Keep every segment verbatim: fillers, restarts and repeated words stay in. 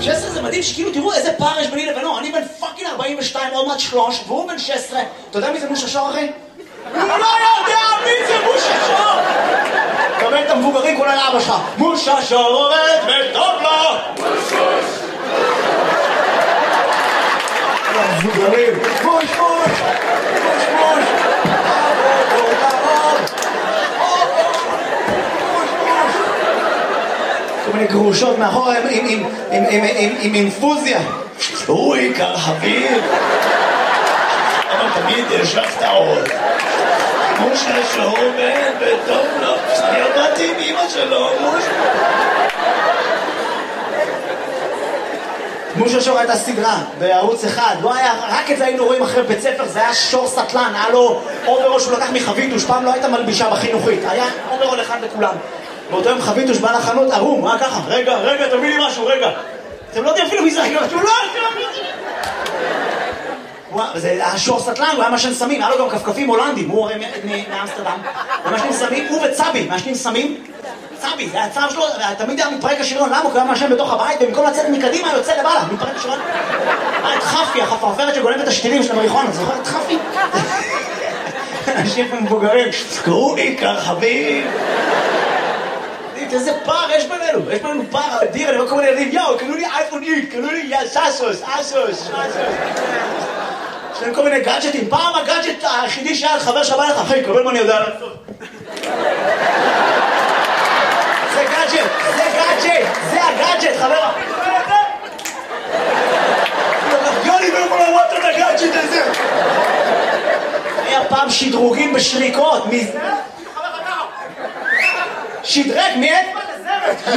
שש עשרה זה מדהים שכאילו תראו איזה פער יש ביני לבינו, אני בן פאקינג ארבעים ושתיים, עוד מעט שלוש, והוא בן שש עשרה. אתה יודע מי זה מושה שור אחי? הוא לא יודע מי זה מושה שור! תקבל את המבוגרים כולל אבא שלך. מושה שור עובד וטוב לו! מוש המבוגרים, מוש מוש! מוש מוש! כל מיני גרושות מאחורה עם אינפוזיה. הוא עיקר חביב. אבל תמיד יש לך את העוד. מושה שור בן וטוב לו. אני עבדתי עם אמא שלו, מושה. מושה שור הייתה סדרה בערוץ אחד. לא היה, רק את זה היינו רואים אחרי בית ספר, זה היה שור סטלן. היה לו אוברול שהוא לקח מחביתוש. פעם לא הייתה מלבישה בחינוכית. היה אוברול אחד לכולם. באותו יום חביתוש בא לחנות, ערום, מה ככה? רגע, רגע, תביא לי משהו, רגע. אתם לא יודעים אפילו מי זה, רגע, אתם לא יודעים. זה היה שור סטלן, הוא היה משן סמים, היה לו גם כפכפים הולנדים, הוא הרי מאמסטרדם. הוא משנים סמים, הוא וצבי, משנים סמים. צבי, זה הצב שלו, תמיד היה מתפרק השריון, למה? הוא היה משן בתוך הבית, ובמקום לצאת מקדימה, יוצא לבעלה, מתפרק השריון. היה את חפי, החפרפרת שגונבת את השתילים של המריחואנה, זוכר את חפי? אנשים מבוגרים, קראו עיקר חביב. איזה פער יש בינינו, יש בינינו פער אדיר, אני רואה כל מיני ילדים, יאו, קנו לי אייפון איקס, קנו לי סאסוס, אסוס, יש להם כל מיני גאדג'טים, פעם הגאדג'ט היחידי שהיה חבר שבא לך, אחי, קבל מה אני יודע לעשות. זה גאדג'ט, זה גאדג'ט, זה הגאדג'ט, חבר. יוני ולא לראות את הגאדג'ט הזה. היה פעם שדרוגים בשריקות, מי זה? שדרג מאצבע לזרת.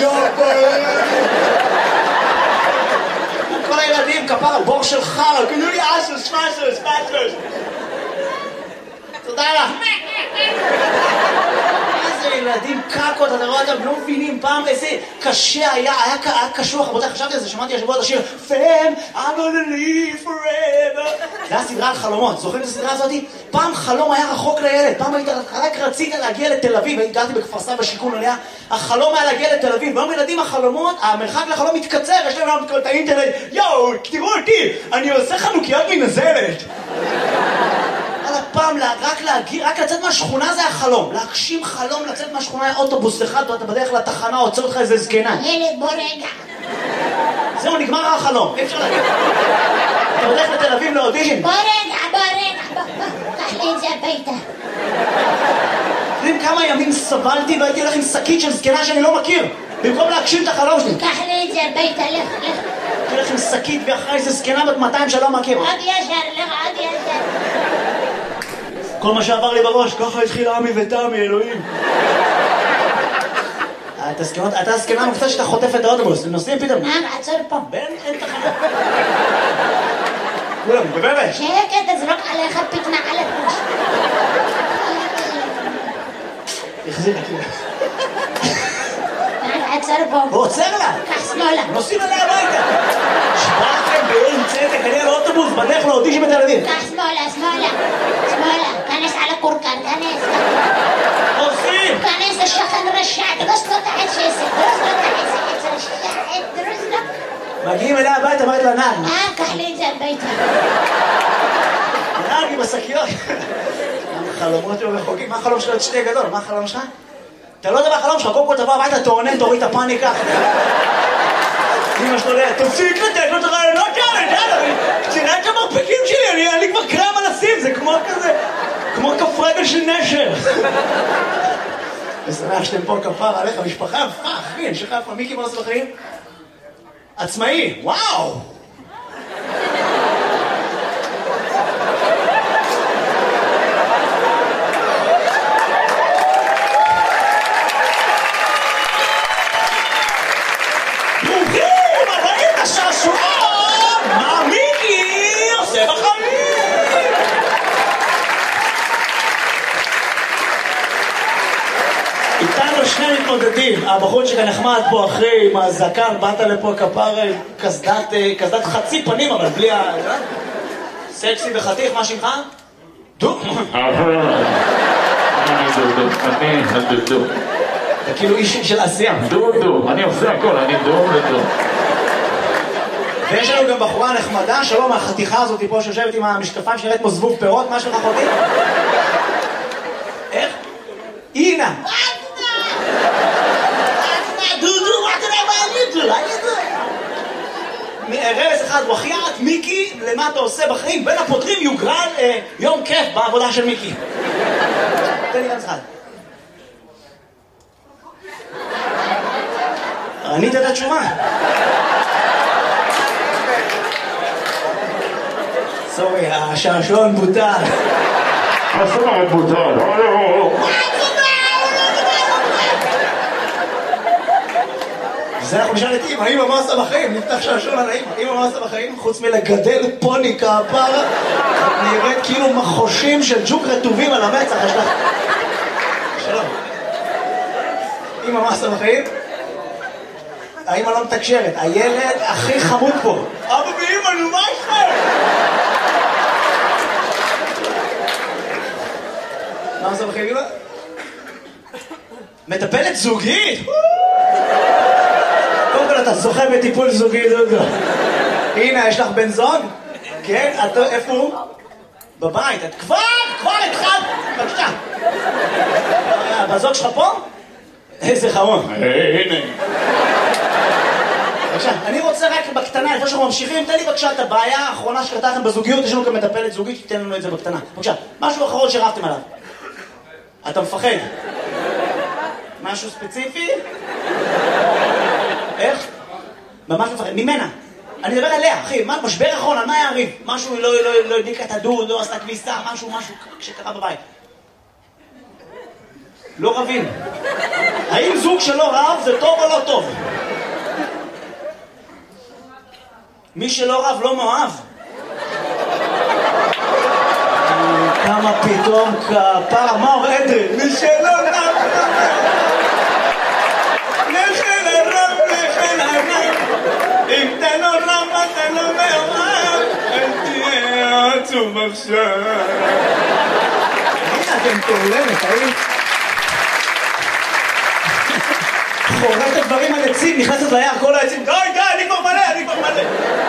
כל הילדים כפר בור של חרא, קנו לי אסוס, פסוס, פסוס. תודה לך. איזה ילדים קקות, אתה רואה אותם, לא מבינים פעם איזה קשה היה, היה קשוח, רבותיי, חשבתי על זה, שמעתי השבוע את השיר Fam, I'm gonna live forever. זה היה סדרה על חלומות, זוכרים את הסדרה הזאת? פעם חלום היה רחוק לילד, פעם היית, רק רצית להגיע לתל אביב, גרתי בכפר סבא בשיכון עליה, החלום היה להגיע לתל אביב, והיום ילדים החלומות, המרחק לחלום מתקצר, יש להם גם את האינטרנט, יואו, תראו אותי, אני עושה חנוכיות מנזלת. על הפעם, רק להגיע, רק לצאת מהשכונה זה החלום, להגשים חלום, לצאת מהשכונה היה אוטובוס אחד, ואתה בדרך לתחנה, עוצר אותך איזה זקנה. ילד, בוא רגע. זהו, נגמר החלום, אי אפשר להגיד. אתה בדרך לתל אביב לאודישן. בוא רגע, בוא רגע, בוא, קח לי את זה הביתה. יודעים כמה ימים סבלתי והייתי הולך עם שקית של זקנה שאני לא מכיר, במקום להגשים את החלום שלי. קח לי את זה הביתה, לך, לך. הייתי הולך עם שקית ואחרי איזה זקנה בת מאתיים שלא מכיר. עוד ישר, לך, עוד ישר. כל מה שעבר לי בראש, ככה התחיל עמי ותמי, אלוהים. אתה זקנה מוקצה שאתה חוטף את האוטובוס, נוסעים פתאום. מה, עצור פה. בן, אין תחנה. כולם, בבאבש. שקט, תזרוק עליך פתנה על הפוש. החזיר את זה. עצור פה. הוא עוצר לה. קח שמאלה. נוסעים עליה הביתה. שבאתם באין צדק, אני על האוטובוס, בדרך לאודישן בתל אביב. קח שמאלה, שמאלה. שמאלה. כנס על הקורקן, כנס. עושים. כנס השכן רשע, דרוס לו תחת שסק, דרוס לו תחת שסק, רשע, דרוס לו. מגיעים אליה הביתה, אמרת לה נעד. אה, קח לי את זה הביתה. נעד עם השקיות. חלומות לא רחוקים, מה החלום שלו? את שתי גדול, מה החלום שלך? אתה לא יודע מה החלום שלך, קודם כל תבוא הביתה, תעונן, תוריד את הפאניקה. אמא שלו, תפסיק לתת לו את הרעיונות כאלה, תראה את המרפקים שלי, אני כבר קרם מנסים, זה כמו כזה, כמו כף רגל של נשר. ושמח שאתם פה כפר עליך, משפחה יפה, אחי, אני שלך יפה, מיקי מה עושה בחיים? עצמאי, וואו! הבחור שכאן נחמד פה אחרי עם הזקן, באת לפה כפר קסדת חצי פנים, אבל בלי ה... סקסי וחתיך, מה שמך? דו? אני דודו, אני הדודו. אתה כאילו איש של עשייה. דודו, אני עושה הכל, אני דו ודו. ויש לנו גם בחורה נחמדה, שלום, החתיכה הזאת פה שיושבת עם המשקפיים שנראית כמו זבוב פירות, מה שלך אחותי? איך? אינה! דודו, מה אתה יודע מה אני דו? רמז אחד, וחיית, מיקי, למה אתה עושה בחיים? בין הפותרים יוגרל יום כיף בעבודה של מיקי. תן לי רמז אחד. ענית את התשובה. סורי, השעשועון בוטל. השעשועון בוטל. זה אנחנו נשאל את אמא, אמא מה עושה בחיים? נפתח שעשועון על האמא. אמא מה עושה בחיים? חוץ מלגדל פוני כפרה, את נראית כאילו מחושים של ג'וק רטובים על המצח. יש לך... שלום. אמא מה עושה בחיים? האמא לא מתקשרת, הילד הכי חמוד פה. אבא ואמא, נו מה איתכם? מה עושה בחיים אמא? מטפלת זוגית? קודם כל אתה זוכה בטיפול זוגי, דודו. הנה, יש לך בן זוג? כן? איפה הוא? בבית. את כבר, כבר התחלת. בבקשה. בזוג שלך פה? איזה חמוד. הנה. בבקשה, אני רוצה רק בקטנה, לפני שאנחנו ממשיכים, תן לי בבקשה את הבעיה האחרונה שקרתה לכם בזוגיות, יש לנו גם מטפלת זוגית, שתיתן לנו את זה בקטנה. בבקשה, משהו אחרון שרבתם עליו. אתה מפחד? משהו ספציפי? איך? ממש מפחד, ממנה. אני מדבר עליה, אחי, מה, משבר אחרון, על מה היה הריב? משהו, לא, לא, לא הדליקה את הדוד, לא עשתה כביסה, משהו, משהו שקרה בבית. לא רבים. האם זוג שלא רב זה טוב או לא טוב? מי שלא רב לא מאוהב. כמה פתאום כפרה, מה אומר אדרי? מי שלא רב לכן הרב, לכן הרב, אם אתה לא רב אתה לא מאוהב, אל תהיה עצוב עכשיו. הנה אתם תורלמת, האם? חורט את דברים על עצים, נכנסת ליער, כל העצים, די, די, אני כבר מלא, אני כבר מלא.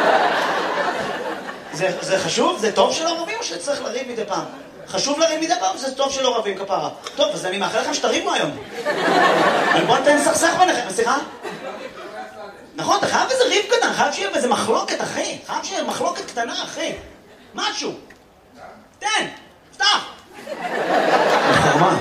זה, זה חשוב? זה טוב שלא רבים או שצריך לריב מדי פעם? חשוב לריב מדי פעם? זה טוב שלא רבים כפרה. טוב, אז אני מאחל לכם שתריבו היום. אבל בוא נתן סכסך ביניכם, סליחה? נכון, אתה חייב איזה ריב קטן, חייב שיהיה איזה מחלוקת, אחי. חייב שיהיה מחלוקת קטנה, אחי. משהו. תן, פתח. חרמה.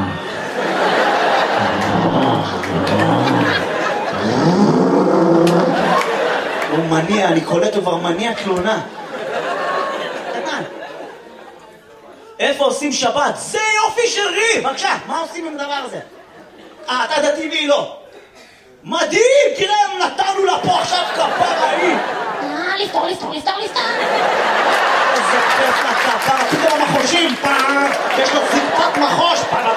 הוא מניע, אני קולט, הוא כבר מניע תלונה. קטן. איפה עושים שבת? זה יופי של ריב! בבקשה, מה עושים עם הדבר הזה? אה, אתה דתי והיא לא. מדהים! תראה, נתנו לה פה עכשיו כפרה היא! אה, לפתור, לפתור, לפתור, לפתור! איזה כיף לכפרה, פתאום המחושים, פעם! יש לו זקפת מחוש, פעם!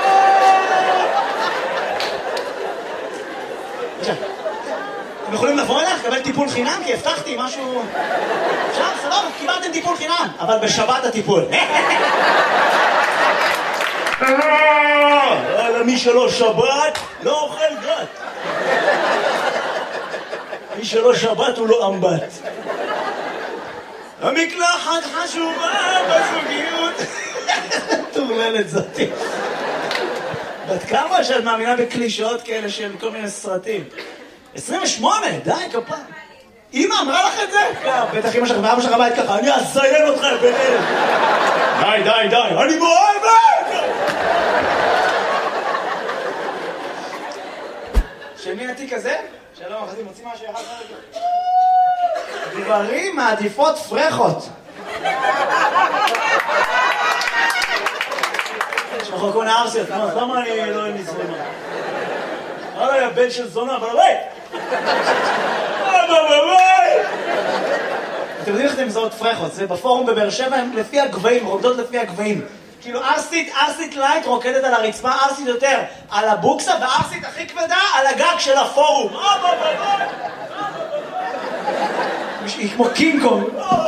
בבקשה. אתם יכולים לבוא אליך, לקבל טיפול חינם? כי הבטחתי משהו... עכשיו, סבבה, קיבלתם טיפול חינם, אבל בשבת הטיפול. מי שלא שבת, לא אוכל גת. מי שלא שבת הוא לא אמבט. המקלחת חשובה בזוגיות. תורללת זאתי. בת כמה שאת מאמינה בקלישאות כאלה של כל מיני סרטים? עשרים ושמונה, די כפה. אמא אמרה לך את זה? בטח אמא שלך ואבא שלך בית ככה, אני אזיין אותך ביניהם. די, די, די, אני מאוהבת! של מי התיק הזה? שלום, אחרי מוצאים משהו יחד רגע. גברים מעדיפות פרחות. יש לך כל מיני ארסיות, למה אני לא נזרמה? אוי, הבן של זונה, אבל אוי! אבל אוי! אתם יודעים איך אתם מזהות פרחות? זה בפורום בבאר שבע, הם לפי הגבהים, רוקדות לפי הגבהים. כאילו ארסית, ארסית לייט רוקדת על הרצפה, ארסית יותר על הבוקסה, וארסית הכי כבדה על הגג של הפורום. היא כמו קינג קונג.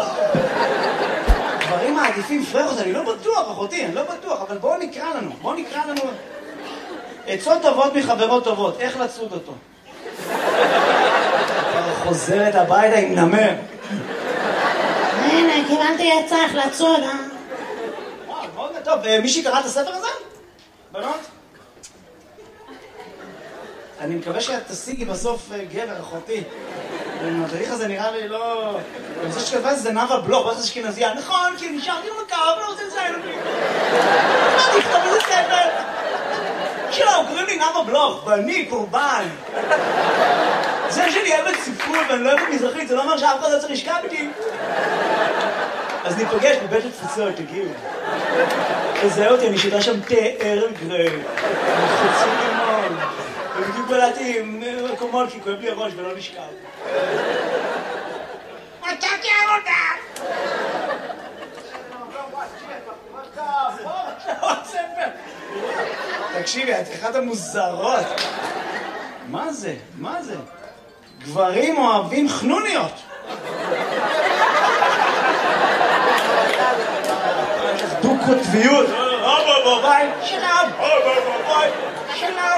דברים מעדיפים פרחות, אני לא בטוח, אחותי, אני לא בטוח, אבל בואו נקרא לנו, בואו נקרא לנו... עצות טובות מחברות טובות, איך לצוד אותו? חוזרת הביתה עם נמר. הנה, קיבלתי עצה איך לצוד, אה? וואו, מאוד טוב. מישהי קרא את הספר הזה? בנות? אני מקווה שאת תשיגי בסוף גבר, אחותי. המדריך הזה נראה לי לא... אני חושב שכתבה את זה נאווה בלוך, ואז אשכנזייה. נכון, כי נשארתי במקר, אבל לא רוצה לציין אותי. מה תכתוב איזה ספר? שלום, קוראים לי נאווה בלוך, ואני קורבן. זה שאני אוהבת ספרות ואני לא אוהבת מזרחית, זה לא אומר שאף אחד לא צריך לשכב איתי. אז ניפגש בבית התפוצות, תגיעו. תזהה אותי, אני שותה שם תה ערב גרי. חצי לימון. ובדיוק בלעתי עם מקומות כי כואב לי הראש ולא נשכב. מצאתי עבודה! תקשיבי, את אחת המוזרות. מה זה? מה זה? גברים אוהבים חנוניות. דו-קוטביות. אבא בבית, שלם. אבא בבית, שלם.